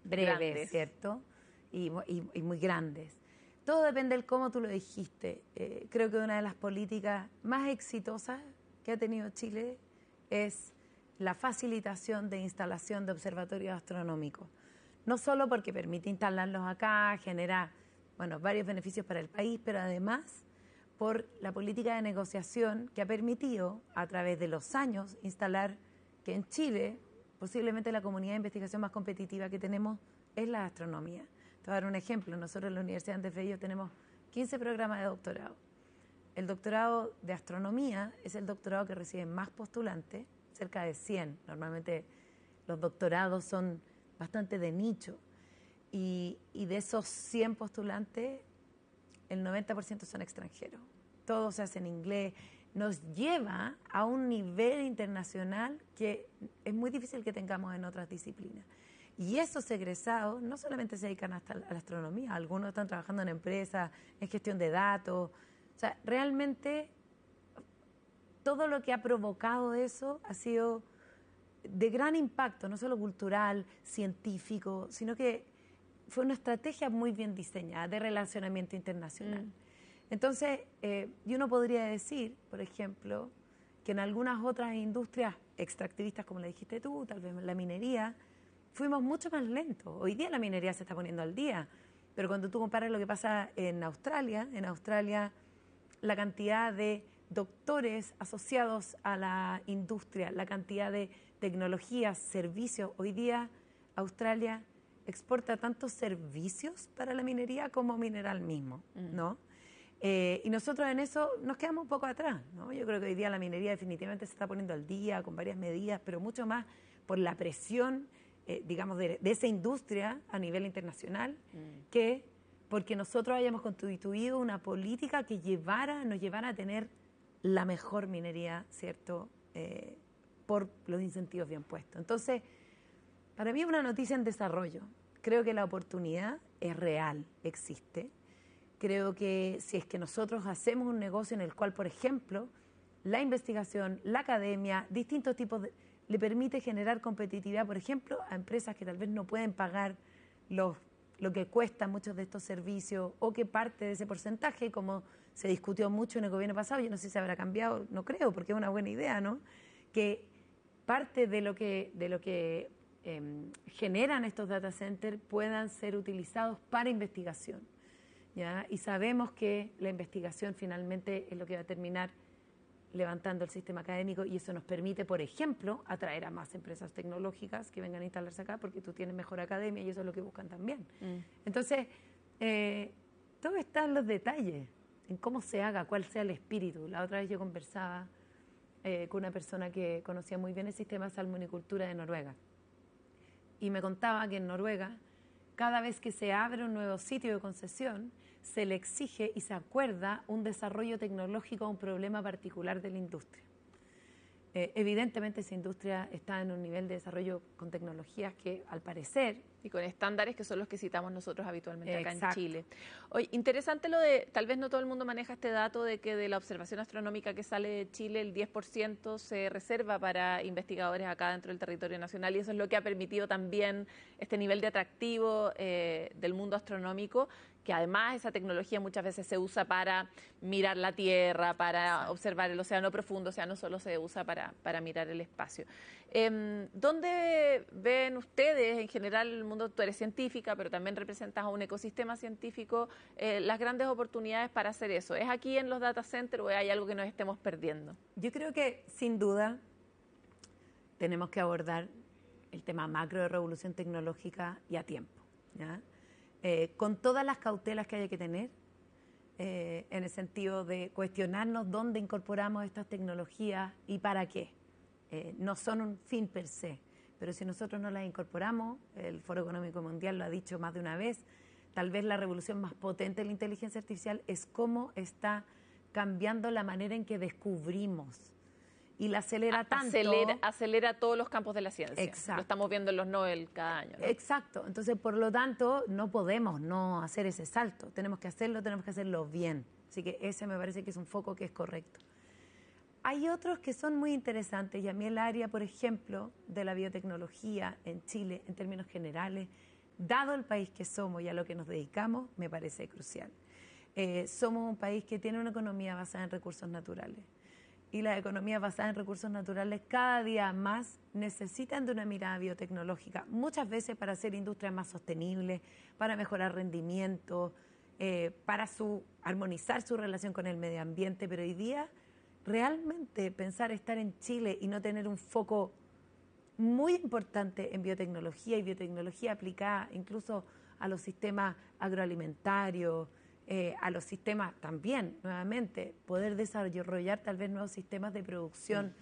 breves, grandes, ¿cierto? Y muy grandes. Todo depende del cómo tú lo dijiste. Creo que una de las políticas más exitosas que ha tenido Chile es la facilitación de instalación de observatorios astronómicos. No solo porque permite instalarlos acá, genera varios beneficios para el país, pero además por la política de negociación que ha permitido a través de los años instalar que en Chile posiblemente la comunidad de investigación más competitiva que tenemos es la astronomía. Te voy a dar un ejemplo. Nosotros en la Universidad de Andes Bello tenemos 15 programas de doctorado. El doctorado de astronomía es el doctorado que reciben más postulantes, cerca de 100. Normalmente los doctorados son bastante de nicho. Y de esos 100 postulantes, el 90% son extranjeros. Todo se hace en inglés. Nos lleva a un nivel internacional que es muy difícil que tengamos en otras disciplinas. Y esos egresados no solamente se dedican a la astronomía, algunos están trabajando en empresas, en gestión de datos. O sea, realmente todo lo que ha provocado eso ha sido de gran impacto, no solo cultural, científico, sino que fue una estrategia muy bien diseñada de relacionamiento internacional. Entonces, y uno podría decir, por ejemplo, que en algunas otras industrias extractivistas, como le dijiste tú, tal vez la minería, fuimos mucho más lentos. Hoy día la minería se está poniendo al día, pero cuando tú comparas lo que pasa en Australia la cantidad de doctores asociados a la industria, la cantidad de tecnologías, servicios, hoy día Australia exporta tantos servicios para la minería como mineral mismo, ¿no? Y nosotros en eso nos quedamos un poco atrás, ¿no? Yo creo que hoy día la minería definitivamente se está poniendo al día con varias medidas, pero mucho más por la presión, digamos, de esa industria a nivel internacional, que porque nosotros hayamos constituido una política que nos llevara a tener la mejor minería, ¿cierto?, por los incentivos bien puestos. Entonces, para mí es una noticia en desarrollo. Creo que la oportunidad es real, existe. Creo que si es que nosotros hacemos un negocio en el cual, por ejemplo, la investigación, la academia, distintos tipos le permite generar competitividad, por ejemplo, a empresas que tal vez no pueden pagar lo que cuestan muchos de estos servicios o que parte de ese porcentaje, como se discutió mucho en el gobierno pasado, yo no sé si habrá cambiado, no creo, porque es una buena idea, ¿no? Que parte de lo que generan estos data centers puedan ser utilizados para investigación, ¿ya? Y sabemos que la investigación finalmente es lo que va a terminar levantando el sistema académico y eso nos permite, por ejemplo, atraer a más empresas tecnológicas que vengan a instalarse acá porque tú tienes mejor academia y eso es lo que buscan también. Entonces, todo está en los detalles, en cómo se haga, cuál sea el espíritu. La otra vez yo conversaba con una persona que conocía muy bien el sistema de salmonicultura de Noruega y me contaba que en Noruega cada vez que se abre un nuevo sitio de concesión, se le exige y se acuerda un desarrollo tecnológico a un problema particular de la industria. Evidentemente esa industria está en un nivel de desarrollo con tecnologías que al parecer... Y con estándares que son los que citamos nosotros habitualmente acá en Exacto. Chile. Oye, interesante lo de, tal vez no todo el mundo maneja este dato de que de la observación astronómica que sale de Chile, el 10% se reserva para investigadores acá dentro del territorio nacional y eso es lo que ha permitido también este nivel de atractivo del mundo astronómico, que además esa tecnología muchas veces se usa para mirar la Tierra, para observar el océano profundo, o sea, no solo se usa para mirar el espacio. ¿Dónde ven ustedes en general el mundo? Tú eres científica, pero también representas a un ecosistema científico, las grandes oportunidades para hacer eso. ¿Es aquí en los data centers o hay algo que nos estemos perdiendo? Yo creo que, sin duda, tenemos que abordar el tema macro de revolución tecnológica y a tiempo, ¿ya? Con todas las cautelas que haya que tener, en el sentido de cuestionarnos dónde incorporamos estas tecnologías y para qué. No son un fin per se, pero si nosotros no las incorporamos, el Foro Económico Mundial lo ha dicho más de una vez, tal vez la revolución más potente de la inteligencia artificial es cómo está cambiando la manera en que descubrimos. Y la acelera tanto... Acelera todos los campos de la ciencia. Exacto. Lo estamos viendo en los Nobel cada año, ¿no? Exacto. Entonces, por lo tanto, no podemos no hacer ese salto. Tenemos que hacerlo bien. Así que ese me parece que es un foco que es correcto. Hay otros que son muy interesantes y a mí el área, por ejemplo, de la biotecnología en Chile, en términos generales, dado el país que somos y a lo que nos dedicamos, me parece crucial. Somos un país que tiene una economía basada en recursos naturales. Y las economías basadas en recursos naturales cada día más necesitan de una mirada biotecnológica, muchas veces para hacer industrias más sostenibles, para mejorar rendimiento, para armonizar su relación con el medio ambiente, pero hoy día realmente pensar estar en Chile y no tener un foco muy importante en biotecnología y biotecnología aplicada incluso a los sistemas agroalimentarios, a los sistemas también, nuevamente, poder desarrollar tal vez nuevos sistemas de producción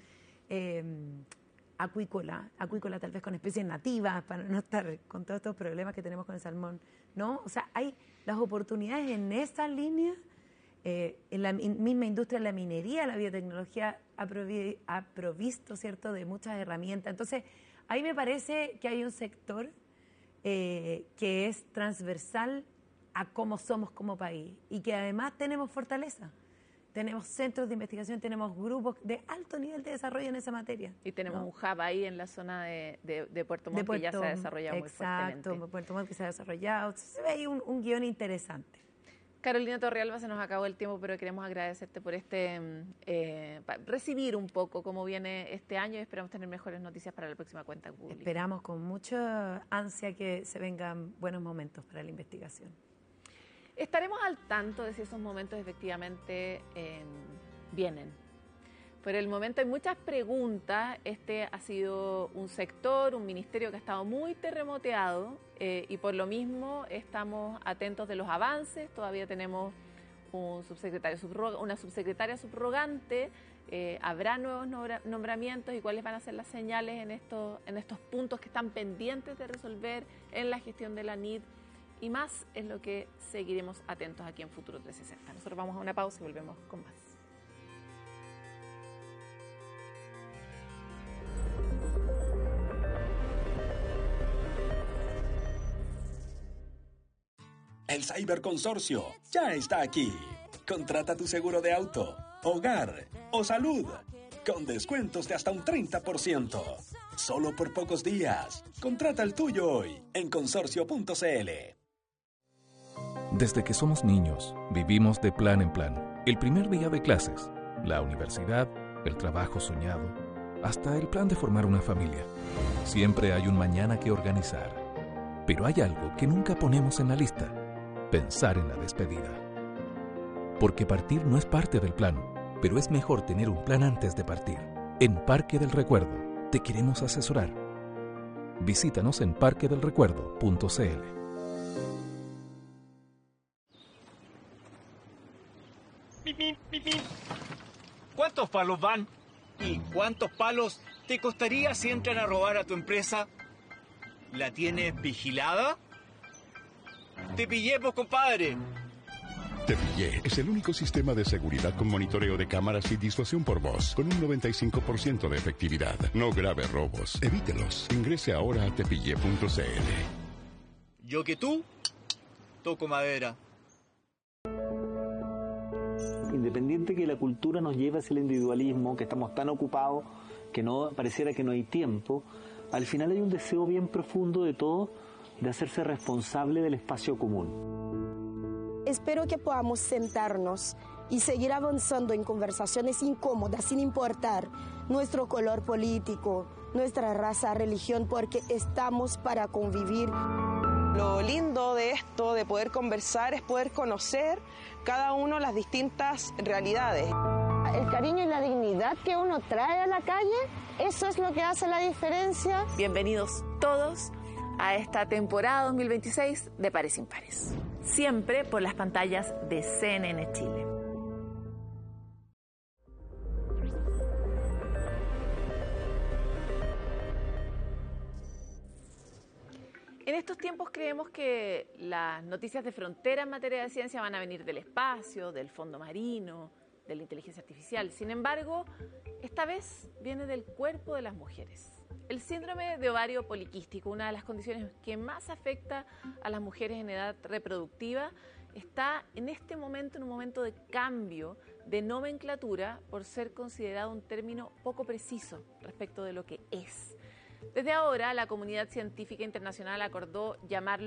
acuícola tal vez con especies nativas, para no estar con todos estos problemas que tenemos con el salmón, ¿no? O sea, hay las oportunidades en esa línea, en la misma industria de la minería, la biotecnología ha provisto, ¿cierto?, de muchas herramientas. Entonces, ahí me parece que hay un sector que es transversal a cómo somos como país y que además tenemos fortaleza. Tenemos centros de investigación, tenemos grupos de alto nivel de desarrollo en esa materia. Y tenemos un hub ahí en la zona de Puerto Montt que ya se ha desarrollado muy fuertemente. Exacto, Puerto Montt que se ha desarrollado. Se ve ahí un guión interesante. Carolina Torrealba, se nos acabó el tiempo, pero queremos agradecerte por recibir un poco cómo viene este año y esperamos tener mejores noticias para la próxima cuenta pública. Esperamos con mucha ansia que se vengan buenos momentos para la investigación. Estaremos al tanto de si esos momentos efectivamente vienen. Por el momento hay muchas preguntas. Este ha sido un sector, un ministerio que ha estado muy terremoteado y por lo mismo estamos atentos de los avances. Todavía tenemos un una subsecretaria subrogante. Habrá nuevos nombramientos y cuáles van a ser las señales en estos puntos que están pendientes de resolver en la gestión de la NID. Y más es lo que seguiremos atentos aquí en Futuro 360. Nosotros vamos a una pausa y volvemos con más. El Cyberconsorcio ya está aquí. Contrata tu seguro de auto, hogar o salud con descuentos de hasta un 30%. Solo por pocos días. Contrata el tuyo hoy en consorcio.cl. Desde que somos niños, vivimos de plan en plan. El primer día de clases, la universidad, el trabajo soñado, hasta el plan de formar una familia. Siempre hay un mañana que organizar. Pero hay algo que nunca ponemos en la lista: pensar en la despedida. Porque partir no es parte del plan, pero es mejor tener un plan antes de partir. En Parque del Recuerdo te queremos asesorar. Visítanos en parquedelrecuerdo.cl. ¿Cuántos palos van? ¿Y cuántos palos te costaría si entran a robar a tu empresa? ¿La tienes vigilada? ¡Te pillé, pues, compadre! Te Pillé es el único sistema de seguridad con monitoreo de cámaras y disuasión por voz, con un 95% de efectividad. No grave robos. Evítelos. Ingrese ahora a tepillé.cl. Yo que tú, toco madera. Independiente que la cultura nos lleve hacia el individualismo, que estamos tan ocupados que no pareciera que no hay tiempo, al final hay un deseo bien profundo de todos de hacerse responsable del espacio común. Espero que podamos sentarnos y seguir avanzando en conversaciones incómodas sin importar nuestro color político, nuestra raza, religión, porque estamos para convivir. Lo lindo de esto, de poder conversar, es poder conocer cada uno las distintas realidades. El cariño y la dignidad que uno trae a la calle, eso es lo que hace la diferencia. Bienvenidos todos a esta temporada 2026 de Pares Impares. Siempre por las pantallas de CNN Chile. En estos tiempos creemos que las noticias de frontera en materia de ciencia van a venir del espacio, del fondo marino, de la inteligencia artificial. Sin embargo, esta vez viene del cuerpo de las mujeres. El síndrome de ovario poliquístico, una de las condiciones que más afecta a las mujeres en edad reproductiva, está en este momento en un momento de cambio de nomenclatura por ser considerado un término poco preciso respecto de lo que es. Desde ahora, la comunidad científica internacional acordó llamarlo